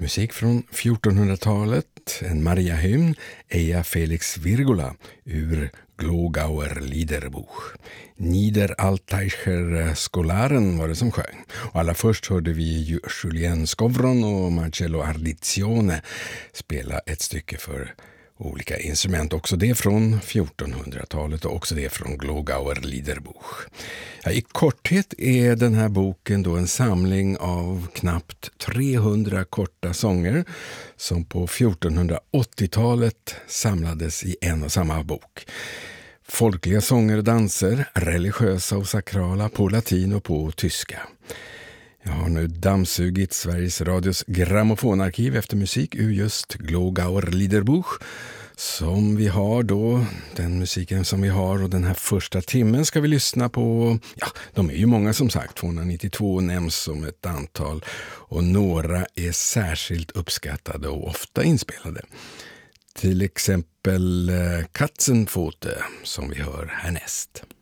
Musik från 1400-talet, en Maria-hymn, Eja Felix Virgula ur Glogauer Liederbuch. Niederaltaicher Skolaren var det som sjöng. Och allra först hörde vi Julien Skovron och Marcello Ardizione spela ett stycke för olika instrument, också det från 1400-talet och också det från Glogauer Liederbuch. Ja, i korthet är den här boken då en samling av knappt 300 korta sånger som på 1480-talet samlades i en och samma bok. Folkliga sånger och danser, religiösa och sakrala på latin och på tyska. Jag har nu dammsugit Sveriges Radios grammofonarkiv efter musik ur just Glogauer Liederbuch som vi har då, den musiken som vi har, och den här första timmen ska vi lyssna på, ja, de är ju många som sagt, 292 nämns som ett antal och några är särskilt uppskattade och ofta inspelade. Till exempel Katzenpfote som vi hör härnäst.